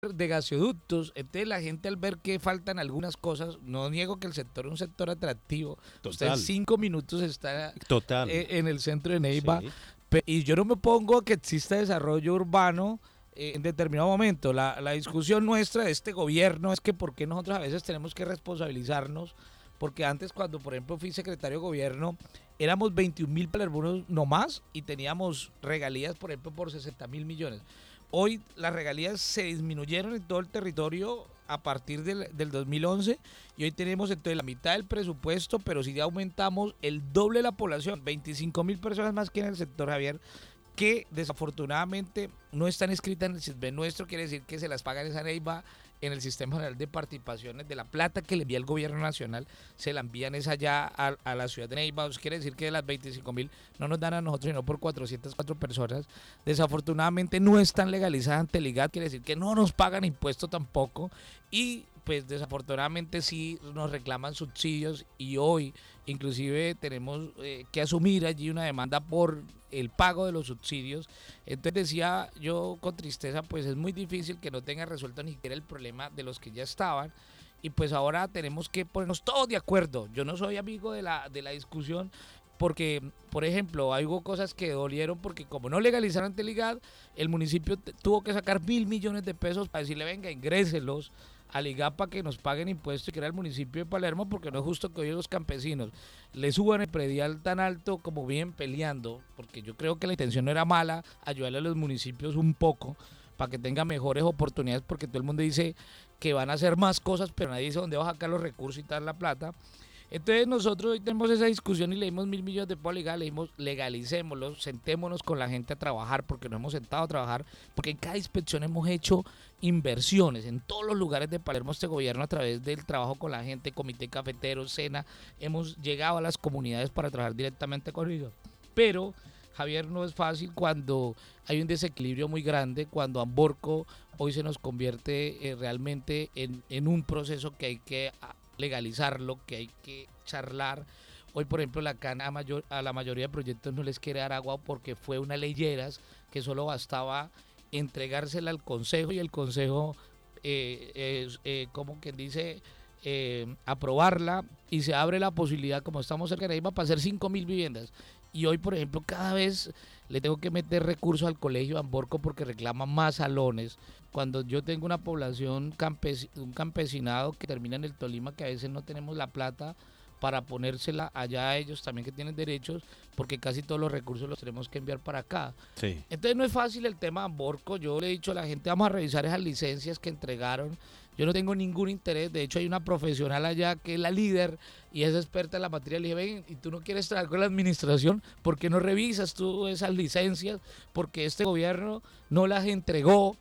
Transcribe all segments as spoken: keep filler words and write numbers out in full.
de gasoductos. Entonces la gente, al ver que faltan algunas cosas, no niego que el sector es un sector atractivo. Usted en Total, cinco minutos está total. eh, en el centro de Neiva, Sí. pe- y yo no me pongo a que exista desarrollo urbano eh, en determinado momento. La, la discusión nuestra de este gobierno es que por qué nosotros a veces tenemos que responsabilizarnos, porque antes, cuando por ejemplo fui secretario de gobierno, éramos veintiún mil palermonos nomás y teníamos regalías, por ejemplo, por sesenta mil millones. Hoy las regalías se disminuyeron en todo el territorio a partir del, del dos mil once, y hoy tenemos entonces la mitad del presupuesto, pero si ya aumentamos el doble de la población, veinticinco mil personas más que en el sector, Javier, que desafortunadamente no están inscritas en el SISBEN nuestro. Quiere decir que se las pagan esa Neiva en el Sistema General de Participaciones. De la plata que le envía el gobierno nacional, se la envían esa ya a, a la ciudad de Neiva. Eso quiere decir que de las veinticinco mil no nos dan a nosotros, sino por cuatrocientas cuatro personas. Desafortunadamente no están legalizadas ante el IGAT, quiere decir que no nos pagan impuestos tampoco, y pues desafortunadamente sí nos reclaman subsidios, y hoy inclusive tenemos eh, que asumir allí una demanda por el pago de los subsidios. Entonces decía yo con tristeza, pues es muy difícil que no tenga resuelto ni siquiera el problema de los que ya estaban, y pues ahora tenemos que ponernos todos de acuerdo. Yo no soy amigo de la, de la discusión, porque, por ejemplo, hay cosas que dolieron, porque como no legalizaron ante el IGAD, el municipio t- tuvo que sacar mil millones de pesos para decirle, venga, ingréselos al IGAD para que nos paguen impuestos y que era el municipio de Palermo, porque no es justo que hoy los campesinos le suban el predial tan alto como vienen peleando, porque yo creo que la intención no era mala, ayudarle a los municipios un poco para que tengan mejores oportunidades, porque todo el mundo dice que van a hacer más cosas, pero nadie dice dónde va a sacar los recursos y tal la plata. Entonces nosotros hoy tenemos esa discusión y le dimos mil millones de pesos legal, le dimos legalicémoslo, sentémonos con la gente a trabajar, porque nos hemos sentado a trabajar, porque en cada inspección hemos hecho inversiones en todos los lugares de Palermo. Este gobierno, a través del trabajo con la gente, comité cafetero, cena, hemos llegado a las comunidades para trabajar directamente con ellos. Pero Javier, no es fácil cuando hay un desequilibrio muy grande, cuando Amborco hoy se nos convierte eh, realmente en, en un proceso que hay que a, legalizarlo, que hay que charlar. Hoy, por ejemplo, la Cana a, mayor, a la mayoría de proyectos no les quiere dar agua porque fue una ley Lleras que solo bastaba entregársela al Consejo, y el Consejo, eh, eh, eh, como quien dice, eh, aprobarla, y se abre la posibilidad, como estamos cerca de Neiva, para hacer cinco mil viviendas. Y hoy, por ejemplo, cada vez le tengo que meter recursos al colegio Amborco porque reclaman más salones. Cuando yo tengo una población, campes, un campesinado que termina en el Tolima, que a veces no tenemos la plata para ponérsela allá a ellos también, que tienen derechos, porque casi todos los recursos los tenemos que enviar para acá. Sí. Entonces no es fácil el tema de Amborco. Yo le he dicho a la gente, vamos a revisar esas licencias que entregaron. Yo no tengo ningún interés, de hecho hay una profesional allá que es la líder y es experta en la materia. Le dije, ven, y tú no quieres trabajar con la administración, ¿por qué no revisas tú esas licencias? Porque este gobierno no las entregó,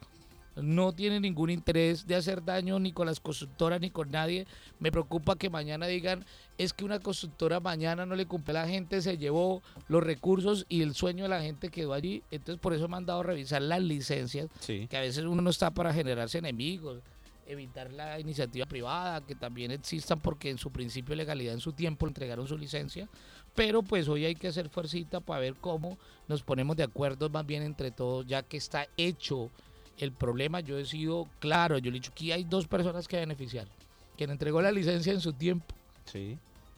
no tiene ningún interés de hacer daño ni con las constructoras ni con nadie. Me preocupa que mañana digan, es que una constructora mañana no le cumple a la gente, se llevó los recursos y el sueño de la gente quedó allí. Entonces por eso me han dado a revisar las licencias, Sí. que a veces uno no está para generarse enemigos, evitar la iniciativa privada, que también existan, porque en su principio de legalidad, en su tiempo entregaron su licencia, pero pues hoy hay que hacer fuercita para ver cómo nos ponemos de acuerdo más bien entre todos, ya que está hecho el problema. Yo he sido claro, yo le he dicho, aquí hay dos personas que beneficiar: quien entregó la licencia en su tiempo Sí.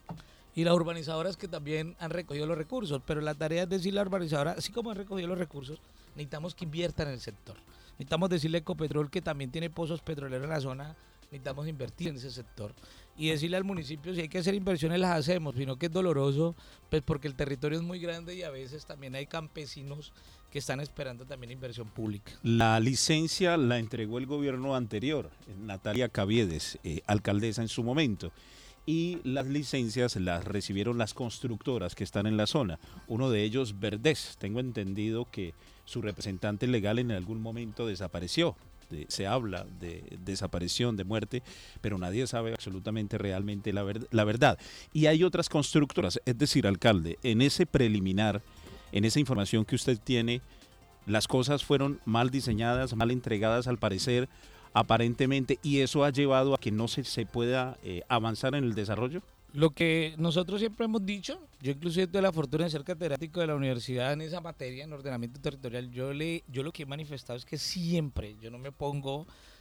y las urbanizadoras, que también han recogido los recursos. Pero la tarea es decirle a la urbanizadora, así como han recogido los recursos, necesitamos que inviertan en el sector. Necesitamos decirle a Ecopetrol, que también tiene pozos petroleros en la zona, necesitamos invertir en ese sector. Y decirle al municipio, si hay que hacer inversiones las hacemos, sino que es doloroso, pues porque el territorio es muy grande y a veces también hay campesinos que están esperando también inversión pública. La licencia la entregó el gobierno anterior, Natalia Caviedes, eh, alcaldesa en su momento. Y las licencias las recibieron las constructoras que están en la zona. Uno de ellos, Verdés. Tengo entendido que su representante legal en algún momento desapareció. De, se habla de desaparición, de muerte, pero nadie sabe absolutamente realmente la, ver, la verdad. Y hay otras constructoras, es decir, alcalde, en ese preliminar, en esa información que usted tiene, las cosas fueron mal diseñadas, mal entregadas al parecer, aparentemente, y eso ha llevado a que no se, se pueda eh, avanzar en el desarrollo. Lo que nosotros siempre hemos dicho, yo inclusive tuve la fortuna de ser catedrático de la universidad en esa materia, en ordenamiento territorial. Yo le, yo lo que he manifestado es que siempre, yo no me pongo